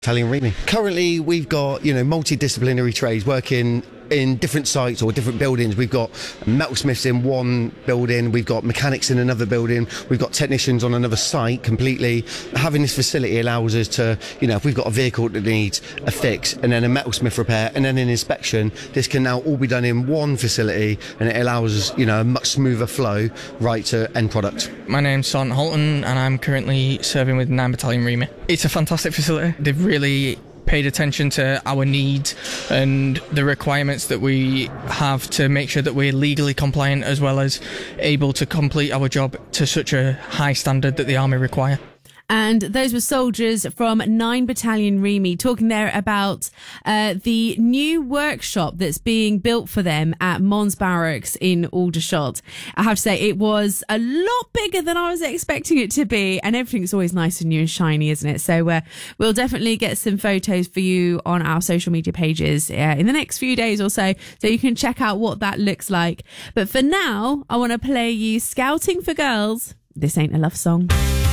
Battalion Remy. Currently, we've got, multidisciplinary trades working in different sites or different buildings. We've got metalsmiths in one building, we've got mechanics in another building, we've got technicians on another site completely. Having this facility allows us to, if we've got a vehicle that needs a fix and then a metalsmith repair and then an inspection, this can now all be done in one facility, and it allows us, a much smoother flow right to end product. My name's Son Holton and I'm currently serving with 9 Battalion Remy. It's a fantastic facility. They've really paid attention to our needs and the requirements that we have to make sure that we're legally compliant as well as able to complete our job to such a high standard that the Army require. And those were soldiers from 9 Battalion Remy talking there about the new workshop that's being built for them at Mons Barracks in Aldershot. I have to say, it was a lot bigger than I was expecting it to be, and everything's always nice and new and shiny, isn't it? So we'll definitely get some photos for you on our social media pages in the next few days or so you can check out what that looks like. But for now, I want to play you Scouting for Girls. This Ain't a Love Song.